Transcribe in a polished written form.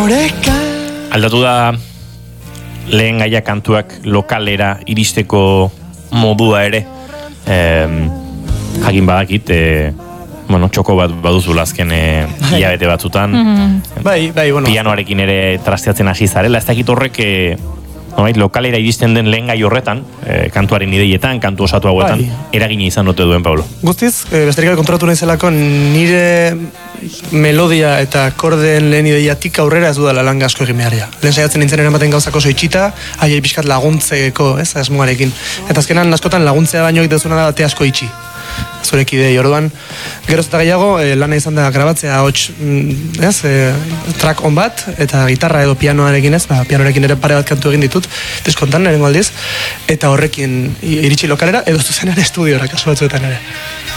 Aldatu da lehen gaia kantuak lokalera iristeko modua ere. Jakin badakit, txoko bat baduzula azken hilabete batzutan. Bueno. Pianoarekin ere trasteatzen hasi zarela. Ez dakit horrek lokalera iristen den lehen gai horretan, kantuaren ideietan, kantu osatu hauetan, eragina izan ote duen, Paulo. Guztiz, besterik kontratu nahizelako nire melodia eta akordeen lehen ideiatik aurrera ez dudala lan asko egin beharria. Lehen saiatzen nintzen eramaten gauzako itxita, haiei pixkat laguntzeko, asmoarekin. Eta azkenan askotan laguntzea baino egitezuna da te asko itxi. Zurek idei orduan. Geroz eta gehiago, lana izan da grabatzea hots, track on bat, eta gitarra edo pianoarekin pianoarekin ere pare bat kantu egin ditut, diskontan, nerengo aldiz, eta horrekin iritsi lokalera, edo zuzenean estudiora, kasu batzuetan ere.